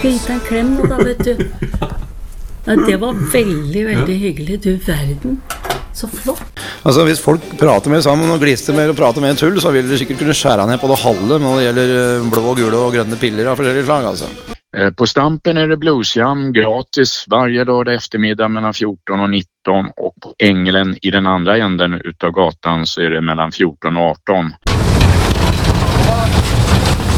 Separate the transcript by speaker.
Speaker 1: skulle gitt deg en klem nå da, vet du. Nei, det var veldig, veldig hyggelig. Du verden, så flott.
Speaker 2: Altså, hvis folk prater mer sammen og glister mer og prater mer tull, så vil de sikkert kunne skjære ned på det halve når det gjelder blå, gule og grønne piller av forskjellige slag, altså.
Speaker 3: På Stampen är det bluesjam gratis varje lördag eftermiddag mellan 14 och 19 och på Ängelen i den andra änden utav gatan så är det mellan 14 och 18.